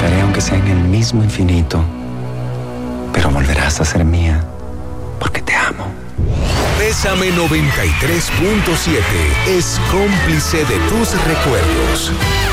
buscaré aunque sea en el mismo infinito, pero volverás a ser mía, porque te amo. Bésame 93.7 es cómplice de tus recuerdos.